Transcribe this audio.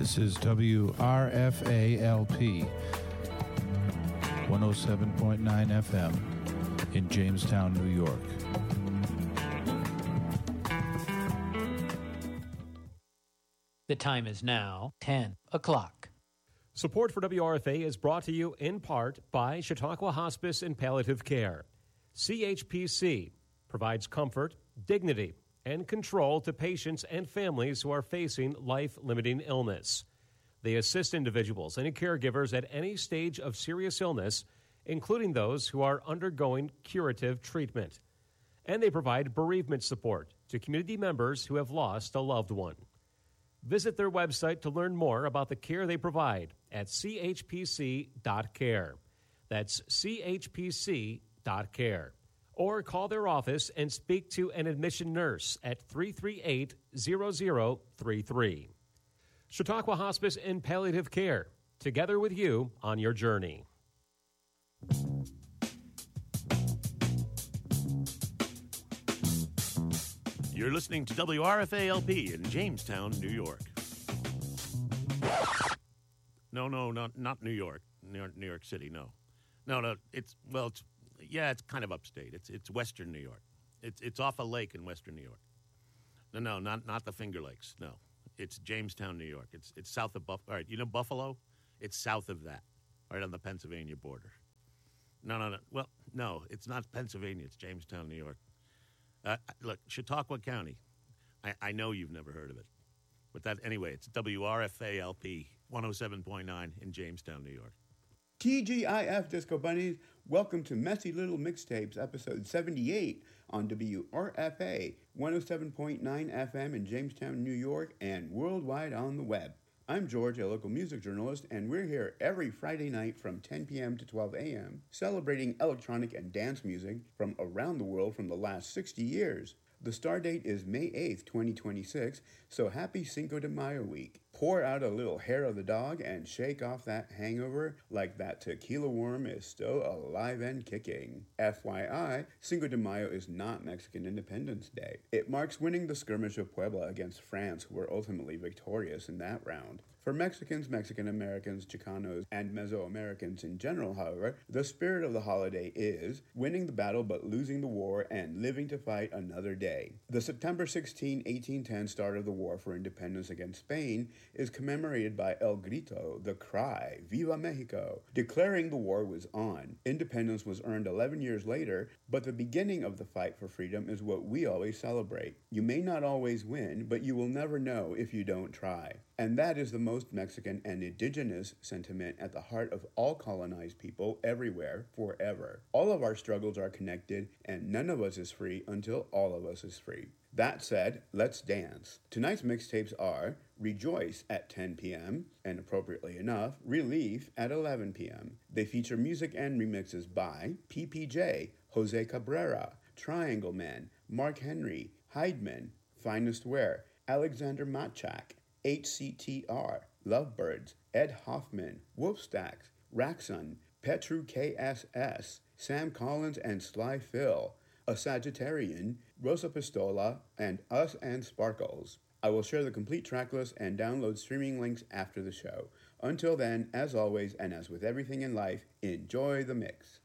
This is WRFALP 107.9 FM in Jamestown, New York. The time is now 10 o'clock. Support for WRFA is brought to you in part by Chautauqua Hospice and Palliative Care. CHPC provides comfort, dignity, and control to patients and families who are facing life-limiting illness. They assist individuals and caregivers at any stage of serious illness, including those who are undergoing curative treatment. And they provide bereavement support to community members who have lost a loved one. Visit their website to learn more about the care they provide at chpc.care. That's chpc.care. Or call their office and speak to an admission nurse at 338-0033. Chautauqua Hospice and Palliative Care, together with you on your journey. You're listening to WRFA-LP in Jamestown, New York. No, not New York. New York City, no. No, it's kind of upstate. It's western New York. It's off a lake in western New York. No, not the Finger Lakes, no. It's Jamestown, New York. It's south of Buffalo. All right, you know Buffalo? It's south of that, right on the Pennsylvania border. No. Well, no, it's not Pennsylvania. It's Jamestown, New York. Look, Chautauqua County. I know you've never heard of it. But anyway, it's WRFA-LP 107.9 in Jamestown, New York. TGIF Disco Bunnies, welcome to Messy Little Mixtapes, episode 78 on WRFA 107.9 FM in Jamestown, New York, and worldwide on the web. I'm George, a local music journalist, and we're here every Friday night from 10 p.m. to 12 a.m., celebrating electronic and dance music from around the world from the last 60 years. The star date is May 8th, 2026, so happy Cinco de Mayo week. Pour out a little hair of the dog and shake off that hangover like that tequila worm is still alive and kicking. FYI, Cinco de Mayo is not Mexican Independence Day. It marks winning the skirmish of Puebla against France, who were ultimately victorious in that round. For Mexicans, Mexican-Americans, Chicanos, and Mesoamericans in general, however, the spirit of the holiday is winning the battle but losing the war and living to fight another day. The September 16, 1810 start of the war for independence against Spain is commemorated by El Grito, the cry, Viva Mexico, declaring the war was on. Independence was earned 11 years later, but the beginning of the fight for freedom is what we always celebrate. You may not always win, but you will never know if you don't try. And that is the most Mexican and indigenous sentiment at the heart of all colonized people everywhere, forever. All of our struggles are connected, and none of us is free until all of us is free. That said, let's dance. Tonight's mixtapes are Rejoice at 10 p.m. and, appropriately enough, Relief at 11 p.m. They feature music and remixes by PPJ, Jose Cabrera, Triangle Man, Mark Henry, Heidemann, Finest Wear, Alexander Matchak, HCTR, Lovebirds, Ed Hoffman, Wolfstacks, Raxon, Petru KSS, Sam Collins and Sly Phil, A Sagittarian, Rosa Pistola, and Us and Sparkles. I will share the complete track list and download streaming links after the show. Until then, as always, and as with everything in life, enjoy the mix.